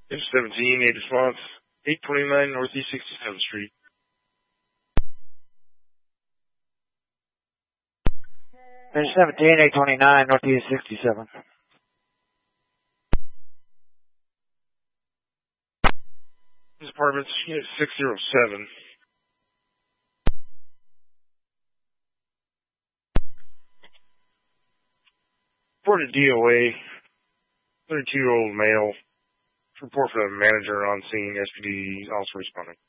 Unit 17, 8 response, 829 Northeast 67th Street. Unit 17, 829 Northeast 67. Apartments, Unit 607. Reported DOA, 32-year-old male. Report for the manager on scene, SPD also responding.